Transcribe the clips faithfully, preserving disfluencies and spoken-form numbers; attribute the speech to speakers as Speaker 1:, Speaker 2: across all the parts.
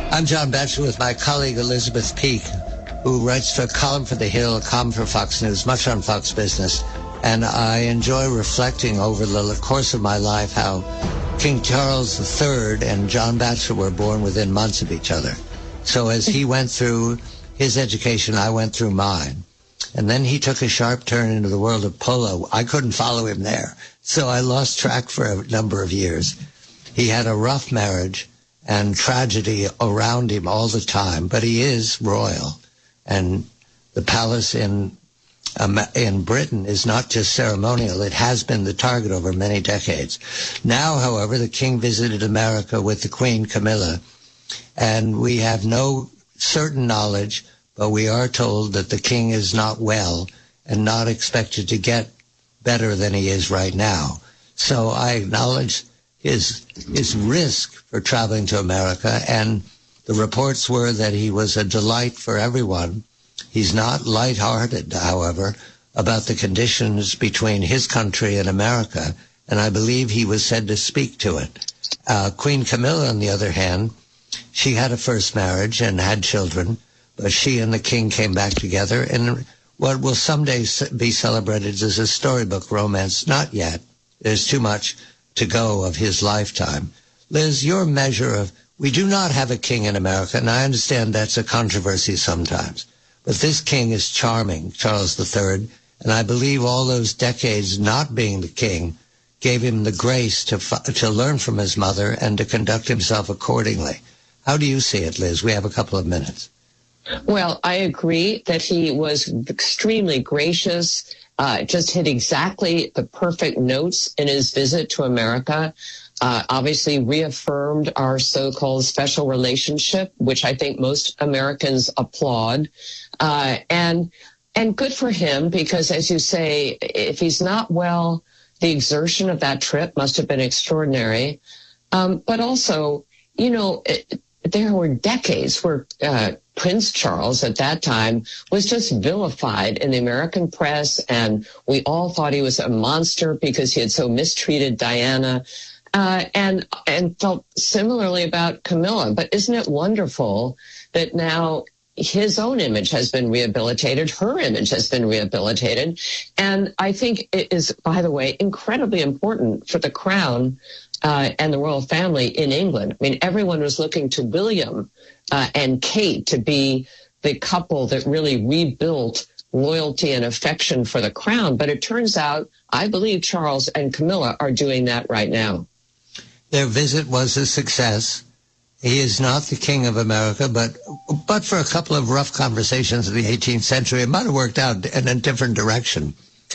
Speaker 1: I'm John Batchelor with my colleague Elizabeth Peake, who writes for a column for The Hill, a column for Fox News, much on Fox Business. And I enjoy reflecting over the course of my life how King Charles the Third and John Batchelor were born within months of each other. So as he went through his education, I went through mine. And then he took a sharp turn into the world of polo. I couldn't follow him there, so I lost track for a number of years. He had a rough marriage and tragedy around him all the time, but he is royal. And the palace in um, in Britain is not just ceremonial. It has been the target over many decades. Now, however, the king visited America with the Queen Camilla, and we have no certain knowledge, but we are told that the king is not well and not expected to get better than he is right now. So I acknowledge his his risk for traveling to America, and the reports were that he was a delight for everyone. He's not lighthearted, however, about the conditions between his country and America, and I believe he was said to speak to it. Uh, Queen Camilla, on the other hand, she had a first marriage and had children, but she and the king came back together in what will someday be celebrated as a storybook romance. Not yet. There's too much to go of his lifetime. Liz, your measure of, we do not have a king in America, and I understand that's a controversy sometimes, but this king is charming, Charles the Third, and I believe all those decades not being the king gave him the grace to to learn from his mother and to conduct himself accordingly. How do you see it, Liz? We have a couple of minutes.
Speaker 2: Well, I agree that he was extremely gracious, uh, just hit exactly the perfect notes in his visit to America. Uh, obviously reaffirmed our so-called special relationship, which I think most Americans applaud. Uh, and and good for him, because as you say, if he's not well, the exertion of that trip must have been extraordinary. Um, but also, you know, it, there were decades where uh, Prince Charles at that time was just vilified in the American press, and we all thought he was a monster because he had so mistreated Diana. Uh, and and felt similarly about Camilla. But isn't it wonderful that now his own image has been rehabilitated, her image has been rehabilitated. And I think it is, by the way, incredibly important for the crown uh, and the royal family in England. I mean, everyone was looking to William uh, and Kate to be the couple that really rebuilt loyalty and affection for the crown. But it turns out, I believe Charles and Camilla are doing that right now.
Speaker 1: Their visit was a success. He is not the king of America, but but for a couple of rough conversations in the eighteenth century, it might have worked out in a different direction.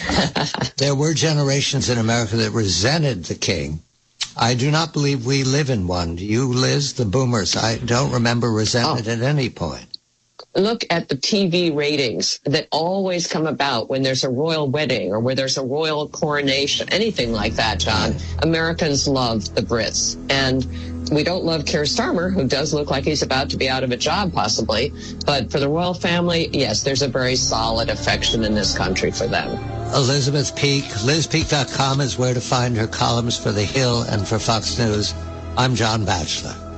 Speaker 1: There were generations in America that resented the king. I do not believe we live in one. Do you, Liz? The boomers, I don't remember resentment oh. at any point.
Speaker 2: Look at the T V ratings that always come about when there's a royal wedding or where there's a royal coronation, anything like that, John. Americans love the Brits. And we don't love Keir Starmer, who does look like he's about to be out of a job, possibly. But for the royal family, yes, there's a very solid affection in this country for them.
Speaker 1: Elizabeth Peake. Liz Peake dot com is where to find her columns for The Hill and for Fox News. I'm John Batchelor.